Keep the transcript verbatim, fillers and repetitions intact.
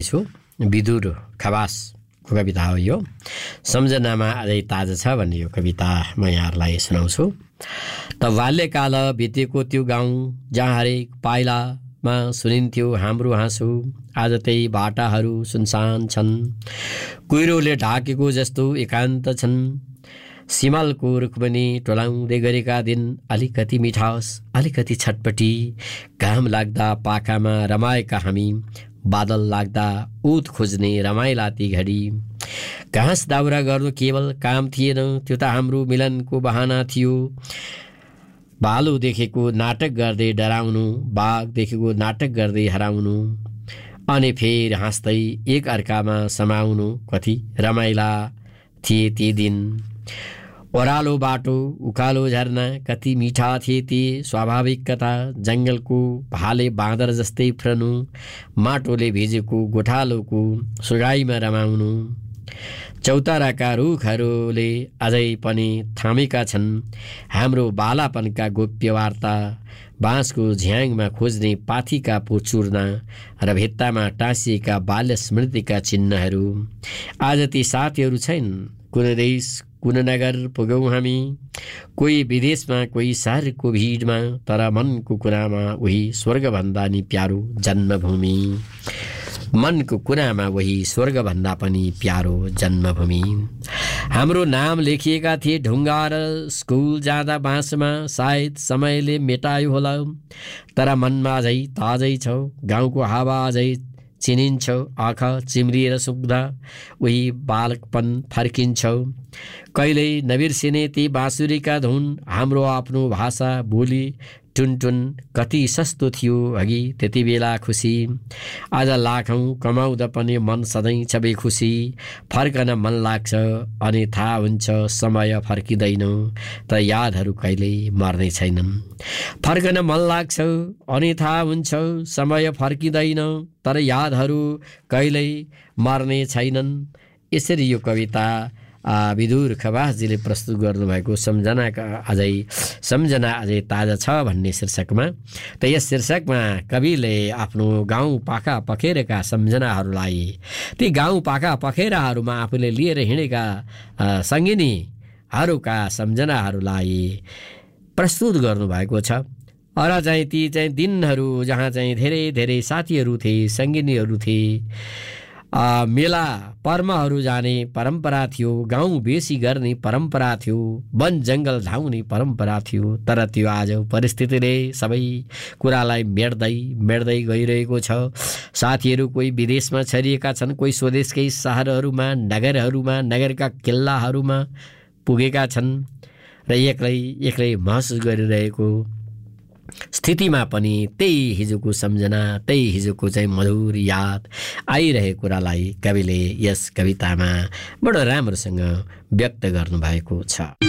सुनाउँदैछु। विदुर खवासको कविता हो यो। सम्झनामा अझै ताजा छ भन्ने यो कविता म यहाँहरूलाई सुनाउँछु। त बाल्यकाल बितेको त्यो गाउँ जहाँ हरेक पाइलामा सुनिन्थ्यो हाम्रो हाँसो, आज त्यही बाटाहरू सुनसान छन्, कुहिरोले ढाकेको जस्तो एकान्त छन्। सिमलको रुखबनी टोलाउँदै गरेका दिन अलिकति मिठास अलिकति छटपटी, घाम लाग्दा पाखामा रमाएका हामी, बादल लाग्दा उत खोज्ने रमाइला ती घडी। घाँस दाउरा गर्नु केवल काम थिएन, त्यो त हाम्रो मिलनको बहाना थियो। भालु देखेको नाटक गर्दै डराउनु, बाघ देखेको नाटक गर्दै हराउनु, अनि फेर हाँस्दै एक अर्कामा समाउनु, कति रमाइला थिए ती दिन। ओह्रालो बाटो उकालो झरना कति मिठा थिए ती स्वाभाविक कथा, जङ्गलको भाले बाँदर जस्तै फ्रनु, माटोले भिजेको गोठालोको सुगाईमा रमाउनु। चौताराका रुखहरूले अझै पनि थामेका छन् हाम्रो बालापनका गोप्य वार्ता, बाँसको झ्याङमा खोज्ने पाथीका पोचुर्ना र भित्तामा टाँसिएका बाल्य स्मृतिका चिन्हहरू। आज ती साथीहरू छैन, कुन देश कुन नगर पुग्यौँ हामी, कोही विदेशमा कोही शहरको भिडमा, तर मनको कुरामा उही स्वर्गभन्दा नि प्यारो जन्मभूमि। मनको कुरामा वही स्वर्गभन्दा पनि प्यारो जन्मभूमि। हाम्रो नाम लेखिएका थिए ढुङ्गा र स्कुल जाँदा बाँसमा, सायद समयले मेटायो होला, तर मनमा अझै ताजै छ। गाउँको हावा अझै चिनिन्छ, आँखा चिम्रिएर सुक्दा उही बालकपन फर्किन्छ। कहिल्यै नबिर्सिने ती बाँसुरीका धुन, हाम्रो आफ्नो भाषा बोली टुनटुन कति सस्तो थियो अघि त्यति बेला खुसी। आज लाखौँ कमाउँदा पनि मन सधैँ छ बेखुसी। फर्कन मन लाग्छ अनि थाहा हुन्छ समय फर्किँदैन, त यादहरू कहिल्यै मर्ने छैनन्। फर्कन मन लाग्छ अनि थाहा हुन्छ समय फर्किँदैन, तर यादहरू कहिल्यै मर्ने छैनन्। यसरी यो कविता विदुर खवासजीले प्रस्तुत गर्नुभएको सम्झनाका अझै सम्झना अझै ताजा छ भन्ने शीर्षकमा। त यस शीर्षकमा कविले आफ्नो गाउँ पाखा पखेराका सम्झनाहरूलाई, ती गाउँ पाखा पखेराहरूमा आफूले लिएर हिँडेका सङ्गिनीहरूका सम्झनाहरूलाई प्रस्तुत गर्नुभएको छ। र चाहिँ ती चाहिँ दिनहरू जहाँ चाहिँ धेरै धेरै साथीहरू थिए, सङ्गिनीहरू थिए, मेला पर्वहरू जाने परम्परा थियो, गाउँ बेसी गर्ने परम्परा थियो, वन जङ्गल धाउने परम्परा थियो। तर त्यो आज परिस्थितिले सबै कुरालाई मेट्दै मेट्दै गइरहेको छ। साथीहरू कोही विदेशमा छरिएका छन्, कोही स्वदेशकै सहरहरूमा, नगरहरूमा, नगरका किल्लाहरूमा पुगेका छन् र एक्लै एक्लै महसुस गरिरहेको स्थितिमा पनि त्यही हिजोको सम्झना, त्यही हिजोको चाहिँ मधुर याद आइरहेको कुरालाई कविले यस कवितामा बडो राम्रोसँग व्यक्त गर्नुभएको छ।